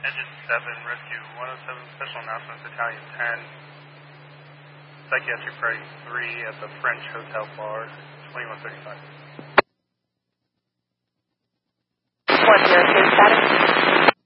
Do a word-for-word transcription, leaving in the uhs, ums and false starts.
Engine seven, Rescue one oh seven, Special Announcements, Battalion ten. Psychiatric Priority three at the French Hotel Bar, twenty-one thirty-five. one zero two status.